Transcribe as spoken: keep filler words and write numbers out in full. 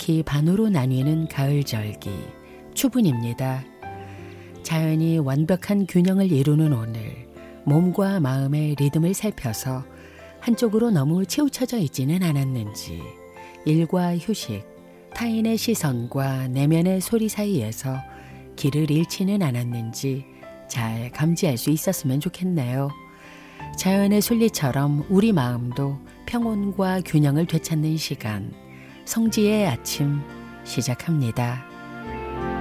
정확히 반으로 나뉘는 가을 절기, 추분입니다. 자연이 완벽한 균형을 이루는 오늘, 몸과 마음의 리듬을 살펴서 한쪽으로 너무 치우쳐져 있지는 않았는지, 일과 휴식, 타인의 시선과 내면의 소리 사이에서 길을 잃지는 않았는지 잘 감지할 수 있었으면 좋겠네요. 자연의 순리처럼 우리 마음도 평온과 균형을 되찾는 시간, 성지의 아침 시작합니다.